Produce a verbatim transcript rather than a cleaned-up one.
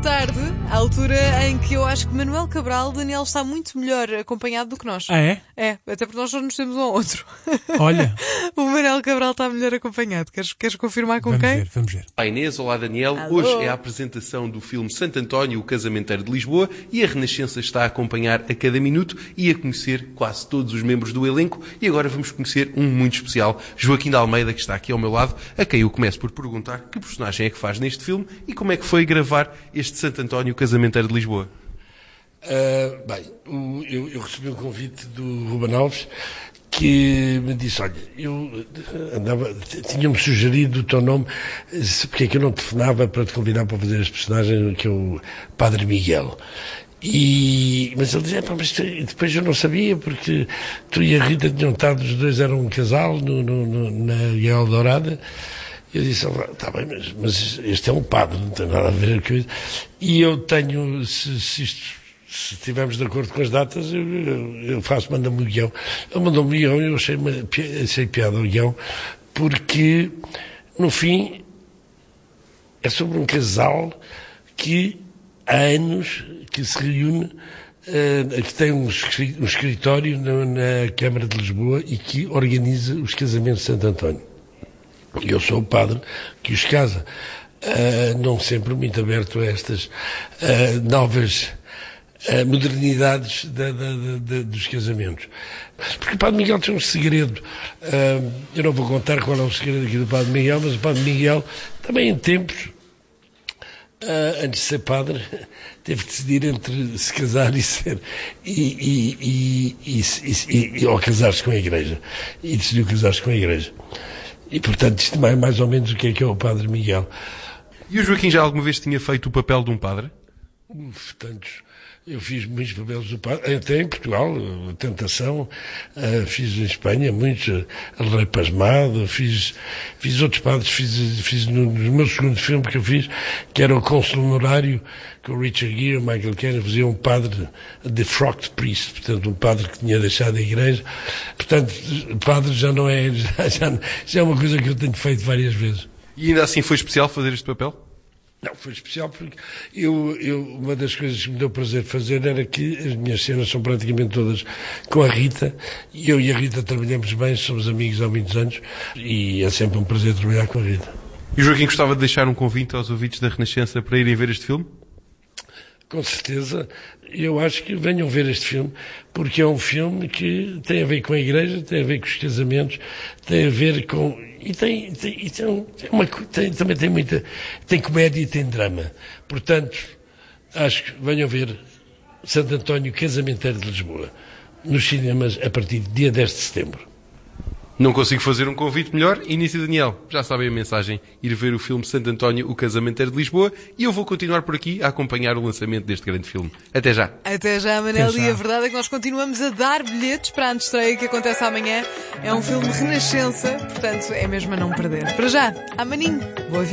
tarde, à altura em que eu acho que Manuel Cabral, Daniel, está muito melhor acompanhado do que nós. Ah, é? É, até porque nós só nos temos um ao outro. Olha. O Manuel Cabral está melhor acompanhado. Queres, queres confirmar com vamos quem? Ver, vamos ver. Olá Inês, olá Daniel. Alô. Hoje é a apresentação do filme Santo António, o Casamenteiro de Lisboa, e a Renascença está a acompanhar a cada minuto e a conhecer quase todos os membros do elenco. E agora vamos conhecer um muito especial, Joaquim de Almeida, que está aqui ao meu lado, a quem eu começo por perguntar que personagem é que faz neste filme e como é que foi gravar este Santo António, o Casamenteiro de Lisboa. Uh, bem, o, eu, eu recebi um convite do Ruben Alves, que me disse, olha, eu andava, tinha-me sugerido o teu nome, porque é que eu não te telefonava para te convidar para fazer este personagem, que é o Padre Miguel. E, mas ele dizia, mas depois eu não sabia, porque tu e a Rita tinham estado, os dois eram um casal no, no, no, na Guial Dourada. Eu disse, está bem, mas, mas este é um padre, não tem nada a ver com isso. E eu tenho, se, se isto... Se estivermos de acordo com as datas, eu, eu, eu faço, manda-me o guião. Ele mandou-me o guião e eu achei, achei piada o guião, porque, no fim, é sobre um casal que há anos que se reúne, uh, que tem um, um escritório na, na Câmara de Lisboa e que organiza os casamentos de Santo António. E eu sou o padre que os casa. Uh, não sempre muito aberto a estas uh, novas... Uh, modernidades da, da, da, dos casamentos. Porque o Padre Miguel tem um segredo. Uh, eu não vou contar qual é o segredo aqui do Padre Miguel, mas o Padre Miguel, também em tempos, uh, antes de ser padre, teve que decidir entre se casar e ser, e, e, e, e, e, e ou casar-se com a Igreja. E decidiu casar-se com a Igreja. E, portanto, isto é mais ou menos o que é que é o Padre Miguel. E o Joaquim já alguma vez tinha feito o papel de um padre? Uf, tantos... Eu fiz muitos papéis do padre, até em Portugal, a Tentação, uh, fiz em Espanha muitos, uh, El Rei Pasmado, fiz, fiz outros padres, fiz, fiz no, no meu segundo filme que eu fiz, que era o Cônsul Honorário, com o Richard Gere, o Michael Caine, fazia um padre de Defrocked Priest, portanto um padre que tinha deixado a igreja. Portanto, padre já não é, já, já, já é uma coisa que eu tenho feito várias vezes. E ainda assim foi especial fazer este papel? Não, foi especial porque eu, eu, uma das coisas que me deu prazer fazer era que as minhas cenas são praticamente todas com a Rita, e eu e a Rita trabalhamos bem, somos amigos há muitos anos, e é sempre um prazer trabalhar com a Rita. E o Joaquim gostava de deixar um convite aos ouvintes da Renascença para irem ver este filme? Com certeza, eu acho que venham ver este filme, porque é um filme que tem a ver com a Igreja, tem a ver com os casamentos, tem a ver com... E, tem, tem, e tem, tem uma, tem, também tem muita... Tem comédia e tem drama. Portanto, acho que venham ver Santo António, Casamenteiro de Lisboa, nos cinemas a partir de dia dez de setembro. Não consigo fazer um convite melhor. Início Daniel, já sabem a mensagem, ir ver o filme Santo António, o Casamenteiro de Lisboa, e eu vou continuar por aqui a acompanhar o lançamento deste grande filme. Até já. Até já, Manel. Até já. E a verdade é que nós continuamos a dar bilhetes para a antestreia que acontece amanhã. É um filme Renascença, portanto é mesmo a não perder. Para já, amaninho. Boa viagem.